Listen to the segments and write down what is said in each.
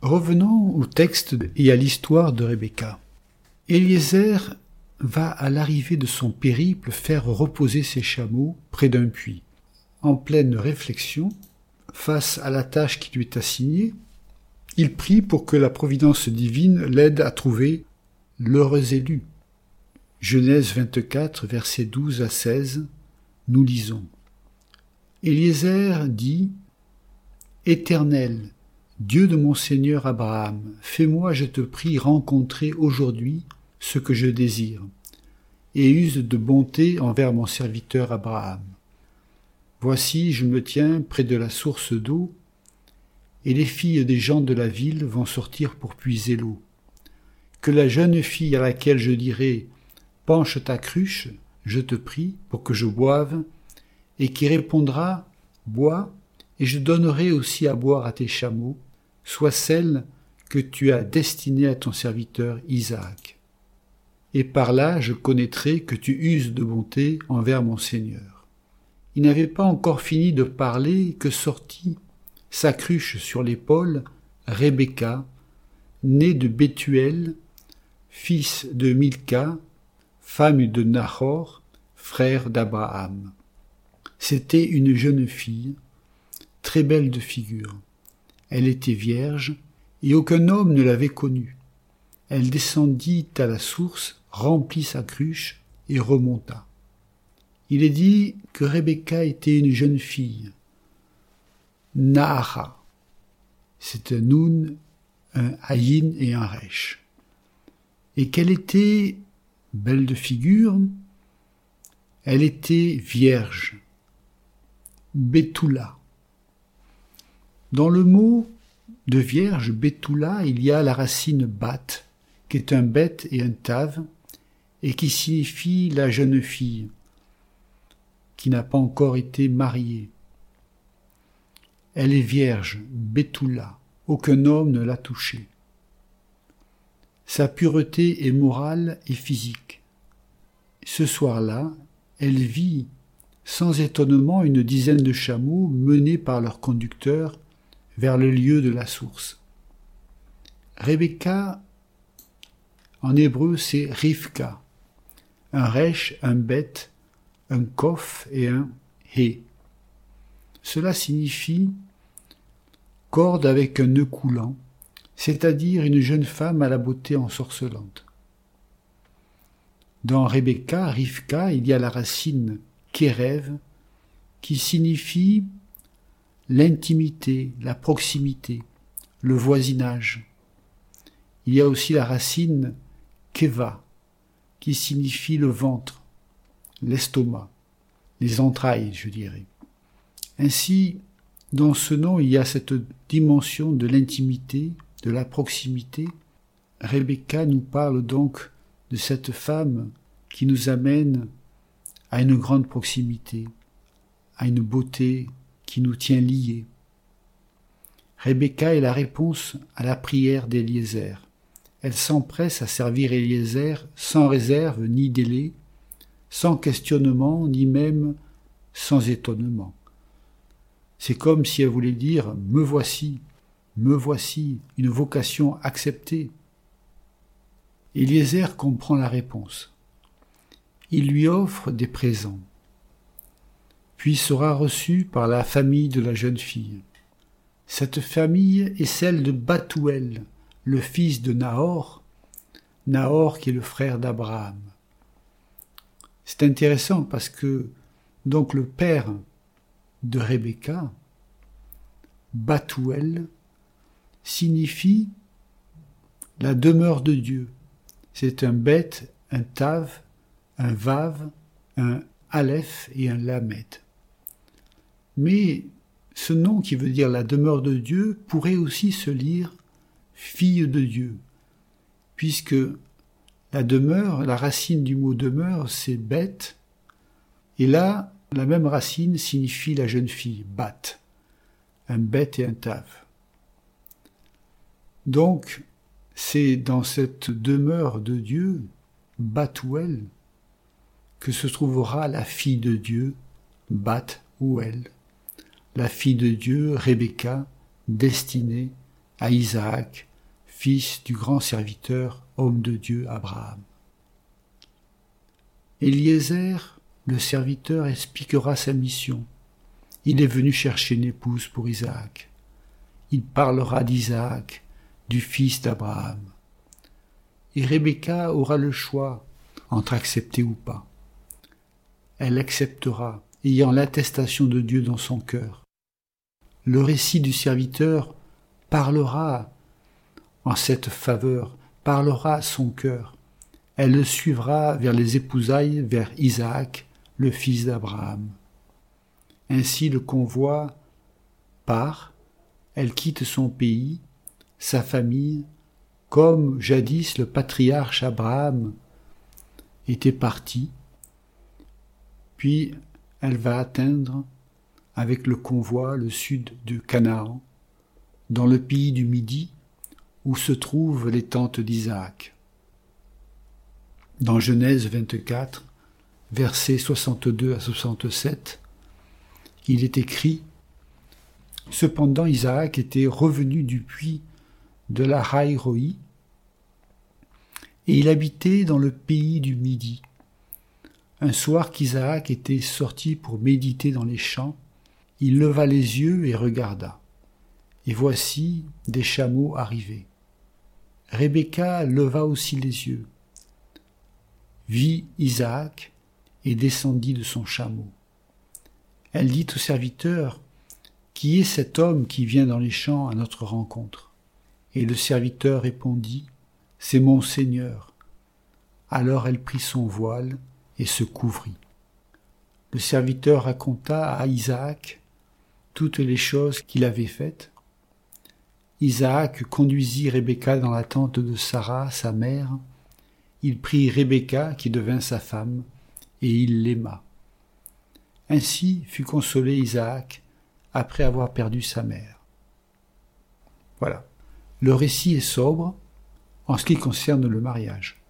Revenons au texte et à l'histoire de Rebecca. Eliezer va à l'arrivée de son périple faire reposer ses chameaux près d'un puits. En pleine réflexion, face à la tâche qui lui est assignée, il prie pour que la providence divine l'aide à trouver l'heureux élu. Genèse 24, versets 12 à 16, nous lisons. Eliezer dit « Éternel, Dieu de mon Seigneur Abraham, fais-moi, je te prie, rencontrer aujourd'hui ce que je désire, et use de bonté envers mon serviteur Abraham. Voici, je me tiens près de la source d'eau, et les filles des gens de la ville vont sortir pour puiser l'eau. Que la jeune fille à laquelle je dirai « Penche ta cruche, je te prie, pour que je boive », et qui répondra « Bois, et je donnerai aussi à boire à tes chameaux », soit celle que tu as destinée à ton serviteur Isaac. Et par là je connaîtrai que tu uses de bonté envers mon Seigneur. Il n'avait pas encore fini de parler que sortit, sa cruche sur l'épaule, Rebecca, née de Bethuel, fils de Milca, femme de Nahor, frère d'Abraham. C'était une jeune fille, très belle de figure. Elle était vierge, et aucun homme ne l'avait connue. Elle descendit à la source, remplit sa cruche et remonta. Il est dit que Rebecca était une jeune fille, Nahara. C'est un Noun, un Ayin et un Resh. Et qu'elle était belle de figure, elle était vierge, Betula. Dans le mot de vierge, Betula, il y a la racine bat, qui est un bet et un tav, et qui signifie la jeune fille, qui n'a pas encore été mariée. Elle est vierge, Betula, aucun homme ne l'a touchée. Sa pureté est morale et physique. Ce soir-là, elle vit sans étonnement une dizaine de chameaux menés par leur conducteur vers le lieu de la source. Rebecca, en hébreu, c'est Rivka, un resh, un bet, un kof et un he. Cela signifie corde avec un nœud coulant, c'est-à-dire une jeune femme à la beauté ensorcelante. Dans Rebecca, Rivka, il y a la racine kérev, qui signifie l'intimité, la proximité, le voisinage. Il y a aussi la racine keva, qui signifie le ventre, l'estomac, les entrailles, je dirais. Ainsi, dans ce nom, il y a cette dimension de l'intimité, de la proximité. Rebecca nous parle donc de cette femme qui nous amène à une grande proximité, à une beauté qui nous tient liés. Rebecca est la réponse à la prière d'Eliezer. Elle s'empresse à servir Eliezer sans réserve ni délai, sans questionnement ni même sans étonnement. C'est comme si elle voulait dire « me voici, une vocation acceptée ». Eliezer comprend la réponse. Il lui offre des présents, puis sera reçu par la famille de la jeune fille. Cette famille est celle de Bathuel, le fils de Nahor qui est le frère d'Abraham. C'est intéressant parce que donc le père de Rebecca, Bathuel, signifie la demeure de Dieu. C'est un bet, un tav, un vav, un aleph et un lamed. Mais ce nom qui veut dire la demeure de Dieu pourrait aussi se lire fille de Dieu, puisque la demeure, la racine du mot demeure, c'est bet, et là, la même racine signifie la jeune fille, bat, un bet et un tav. Donc, c'est dans cette demeure de Dieu, Bathuel, que se trouvera la fille de Dieu, Bat-Ouel, la fille de Dieu, Rebecca, destinée à Isaac, fils du grand serviteur, homme de Dieu Abraham. Eliezer, le serviteur, expliquera sa mission. Il est venu chercher une épouse pour Isaac. Il parlera d'Isaac, du fils d'Abraham. Et Rebecca aura le choix entre accepter ou pas. Elle acceptera, ayant l'attestation de Dieu dans son cœur. Le récit du serviteur parlera en cette faveur, parlera à son cœur. Elle le suivra vers les épousailles, vers Isaac, le fils d'Abraham. Ainsi le convoi part, elle quitte son pays, sa famille, comme jadis le patriarche Abraham était parti, puis elle va atteindre avec le convoi le sud de Canaan, dans le pays du Midi, où se trouvent les tentes d'Isaac. Dans Genèse 24, versets 62 à 67, il est écrit « Cependant Isaac était revenu du puits de la Haïroï, et il habitait dans le pays du Midi. Un soir qu'Isaac était sorti pour méditer dans les champs, il leva les yeux et regarda. Et voici des chameaux arrivaient. Rebecca leva aussi les yeux, vit Isaac et descendit de son chameau. Elle dit au serviteur, « Qui est cet homme qui vient dans les champs à notre rencontre ?» Et le serviteur répondit, « C'est mon Seigneur. » Alors elle prit son voile et se couvrit. Le serviteur raconta à Isaac toutes les choses qu'il avait faites. Isaac conduisit Rebecca dans la tente de Sarah, sa mère. Il prit Rebecca, qui devint sa femme, et il l'aima. Ainsi fut consolé Isaac après avoir perdu sa mère. Voilà. Le récit est sobre en ce qui concerne le mariage.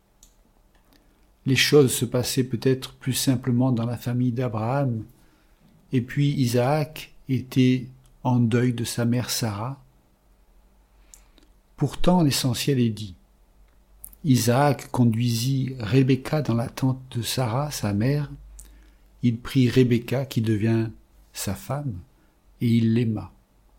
Les choses se passaient peut-être plus simplement dans la famille d'Abraham, et puis Isaac était en deuil de sa mère Sarah. Pourtant, l'essentiel est dit. Isaac conduisit Rebecca dans la tente de Sarah, sa mère. Il prit Rebecca, qui devient sa femme, et il l'aima.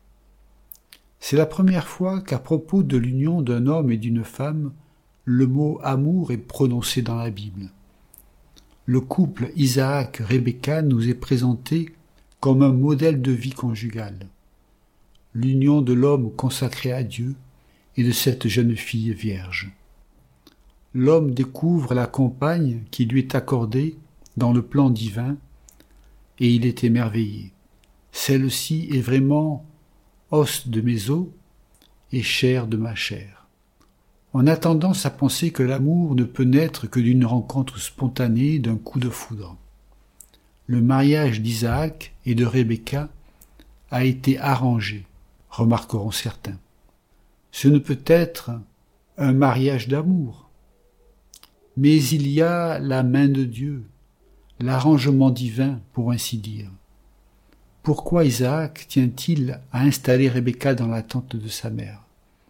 C'est la première fois qu'à propos de l'union d'un homme et d'une femme, le mot amour est prononcé dans la Bible. Le couple Isaac-Rebecca nous est présenté comme un modèle de vie conjugale. L'union de l'homme consacré à Dieu et de cette jeune fille vierge. L'homme découvre la compagne qui lui est accordée dans le plan divin et il est émerveillé. Celle-ci est vraiment os de mes os et chair de ma chair. On a tendance à penser que l'amour ne peut naître que d'une rencontre spontanée, d'un coup de foudre. Le mariage d'Isaac et de Rebecca a été arrangé, remarqueront certains. Ce ne peut être un mariage d'amour, mais il y a la main de Dieu, l'arrangement divin, pour ainsi dire. Pourquoi Isaac tient-il à installer Rebecca dans la tente de sa mère?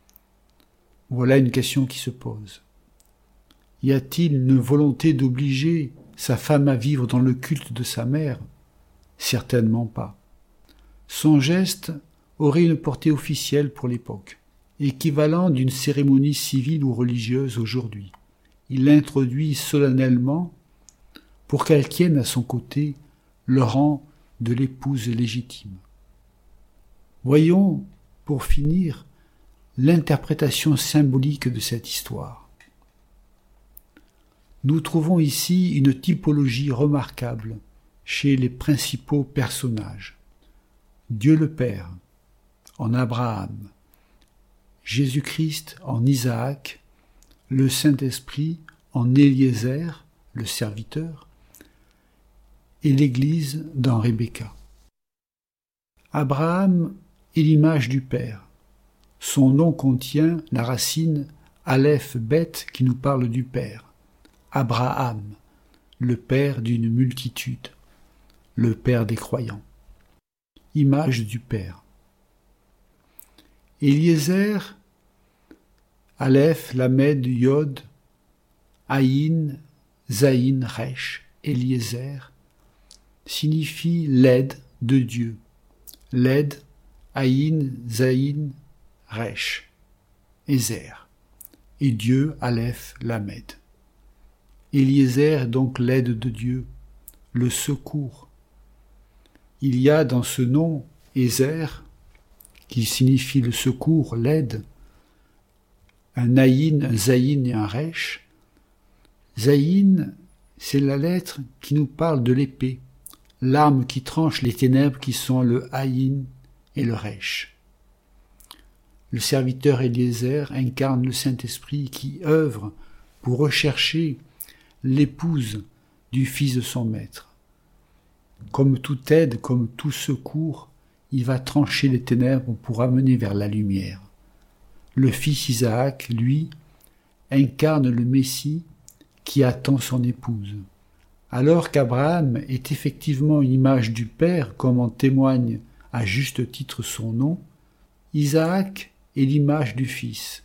Voilà une question qui se pose. Y a-t-il une volonté d'obliger sa femme à vivre dans le culte de sa mère? Certainement pas. Son geste aurait une portée officielle pour l'époque, équivalent d'une cérémonie civile ou religieuse aujourd'hui. Il l'introduit solennellement pour qu'elle tienne à son côté le rang de l'épouse légitime. Voyons, pour finir, l'interprétation symbolique de cette histoire. Nous trouvons ici une typologie remarquable chez les principaux personnages. Dieu le Père, en Abraham, Jésus-Christ en Isaac, le Saint-Esprit en Eliezer, le serviteur, et l'Église dans Rebecca. Abraham est l'image du Père. Son nom contient la racine Aleph-Bet qui nous parle du Père. Abraham, le Père d'une multitude, le Père des croyants. Image du Père. Eliezer, Aleph, Lamed, Yod, Aïn, Zaïn, Resh, Eliezer, signifie l'aide de Dieu. L'aide, Aïn, Zaïn, Resh, Ezer. Et Dieu, Aleph, Lamed. Eliezer est donc l'aide de Dieu, le secours. Il y a dans ce nom, Ezer, qui signifie le secours, l'aide, un Aïn, un Zaïn et un Resh. Zaïn, c'est la lettre qui nous parle de l'épée, l'arme qui tranche les ténèbres qui sont le Aïn et le Resh. Le serviteur Eliezer incarne le Saint-Esprit qui œuvre pour rechercher l'épouse du fils de son maître. Comme toute aide, comme tout secours, il va trancher les ténèbres pour amener vers la lumière. Le fils Isaac, lui, incarne le Messie qui attend son épouse. Alors qu'Abraham est effectivement une image du Père, comme en témoigne à juste titre son nom, Isaac est l'image du Fils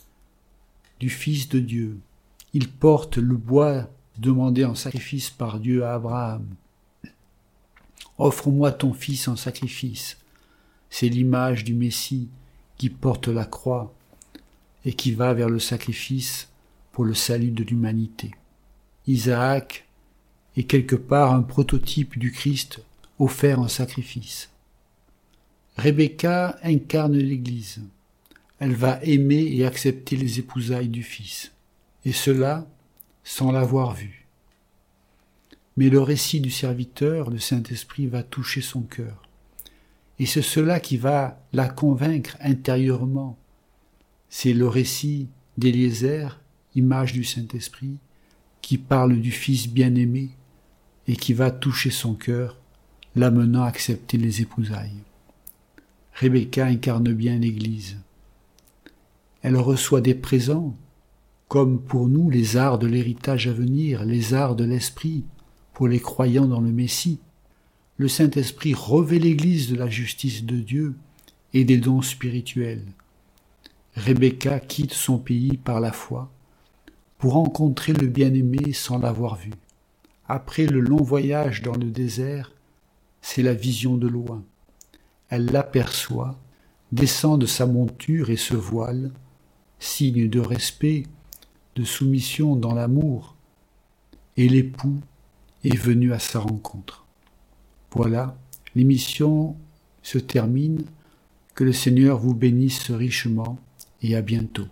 de Dieu. Il porte le bois demandé en sacrifice par Dieu à Abraham. Offre-moi ton fils en sacrifice. C'est l'image du Messie qui porte la croix et qui va vers le sacrifice pour le salut de l'humanité. Isaac est quelque part un prototype du Christ offert en sacrifice. Rebecca incarne l'Église. Elle va aimer et accepter les épousailles du Fils, et cela sans l'avoir vu. Mais le récit du serviteur, le Saint-Esprit, va toucher son cœur. Et c'est cela qui va la convaincre intérieurement. C'est le récit d'Eliezer, image du Saint-Esprit, qui parle du Fils bien-aimé et qui va toucher son cœur, l'amenant à accepter les épousailles. Rebecca incarne bien l'Église. Elle reçoit des présents, comme pour nous les arts de l'héritage à venir, les arts de l'Esprit, pour les croyants dans le Messie. Le Saint-Esprit revêt l'Église de la justice de Dieu et des dons spirituels. Rebecca quitte son pays par la foi pour rencontrer le bien-aimé sans l'avoir vu. Après le long voyage dans le désert, c'est la vision de loin. Elle l'aperçoit, descend de sa monture et se voile, signe de respect, de soumission dans l'amour, et l'époux est venu à sa rencontre. Voilà, l'émission se termine. Que le Seigneur vous bénisse richement et à bientôt.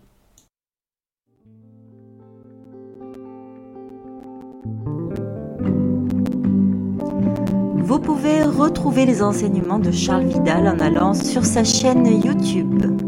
Vous pouvez retrouver les enseignements de Charles Vidal en allant sur sa chaîne YouTube.